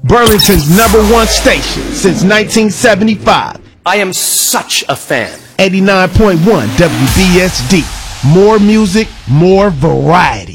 Burlington's #1 station since 1975. I am such a fan. 89.1 WBSD. More music, more variety.